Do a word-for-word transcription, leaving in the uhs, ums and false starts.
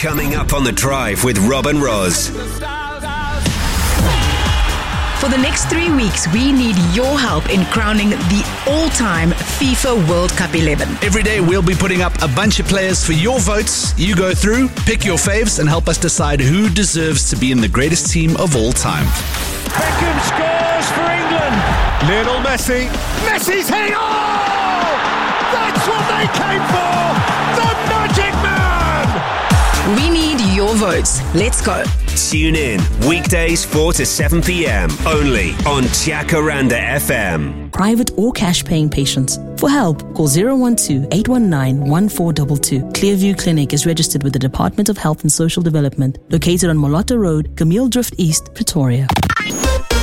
Coming up on The Drive with Rob and Roz. For the next three weeks, we need your help in crowning the all-time FIFA World Cup eleven. Every day, we'll be putting up a bunch of players for your votes. You go through, pick your faves, and help us decide who deserves to be in the greatest team of all time. Beckham scores for England. Lionel Messi. Messi's heading. Oh! That's what they came for! The Magic Man! We need your votes. Let's go. Tune in weekdays four to seven p.m. only on Jacaranda F M. Private or cash paying patients. For help, call zero one two, eight one nine, one four two two. Clearview Clinic is registered with the Department of Health and Social Development, located on Molotta Road, Camille Drift East, Pretoria.